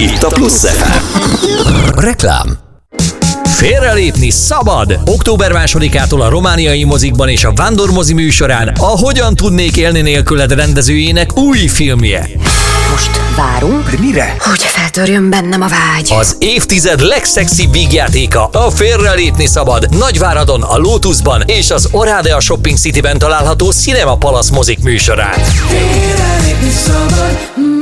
Itt a Plusz FM. Reklám. Félrelépni szabad! Október 2-ától a romániai mozikban és a Vándor mozi műsorán a Hogyan tudnék élni nélküled rendezőjének új filmje. Most várunk. De mire? Hogy feltörjön bennem a vágy. Az évtized legszexibb vígjátéka, a Félrelépni szabad, Nagyváradon, a Lotusban és az Oradea Shopping Cityben található Cinema Palace mozik műsorán. Félrelépni szabad.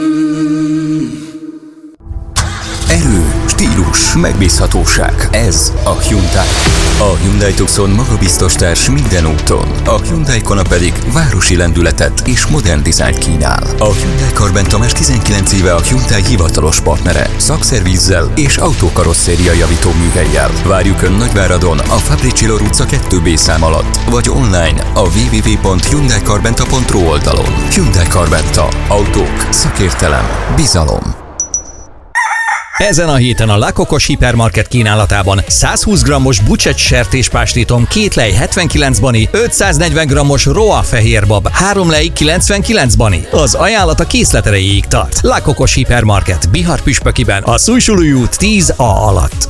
Erő, stílus, megbízhatóság. Ez a Hyundai. A Hyundai Tucson magabiztos társ minden úton. A Hyundai Kona pedig városi lendületet és modern dizájnt kínál. A Hyundai Karbenta már 19 éve a Hyundai hivatalos partnere. Szakszervízzel és autókarosszéria javító műhellyel. Várjuk Ön Nagyváradon a Fabricilor utca 2B szám alatt, vagy online a www.hyundaikarbenta.ru oldalon. Hyundai Karbenta. Autók, szakértelem, bizalom. Ezen a héten a La Cocos hipermarket kínálatában 120 g-os bucsett sertéspáslitom 2 lej 79 bani, 540 g-os Roa fehérbab 3 lej 99 bani. Az ajánlat a készlet erejéig tart. La Cocos hipermarket Bihar Püspökiben, a Szújsulúi út 10A alatt.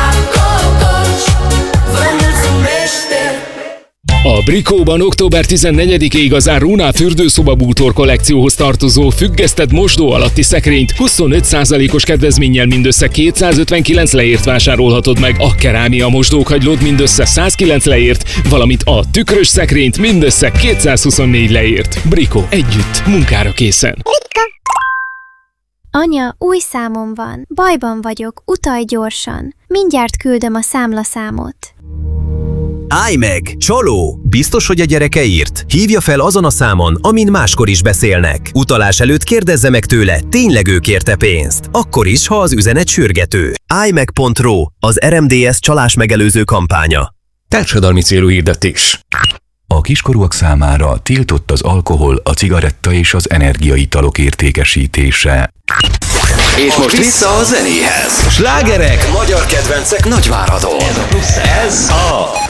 A Brikóban október 14-ig az Runa fürdőszoba bútor kollekcióhoz tartozó függesztett mosdó alatti szekrényt 25%-os kedvezménnyel mindössze 259 leért vásárolhatod meg, a kerámia mosdókagylót mindössze 109 leért, valamint a tükrös szekrényt mindössze 224 leért. Brikó, együtt, munkára készen. Anya, új számom van. Bajban vagyok, utalj gyorsan. Mindjárt küldöm a számlaszámot. Állj meg! Csaló! Biztos, hogy a gyereke írt? Hívja fel azon a számon, amin máskor is beszélnek. Utalás előtt kérdezze meg tőle, tényleg ő kérte pénzt. Akkor is, ha az üzenet sürgető. állj-meg.ro, az RMDS csalás megelőző kampánya. Társadalmi célú hirdetés. A kiskorúak számára tiltott az alkohol, a cigaretta és az energiaitalok értékesítése. És most vissza a zenéhez. Slágerek! Magyar kedvencek Nagyváradon. Ez a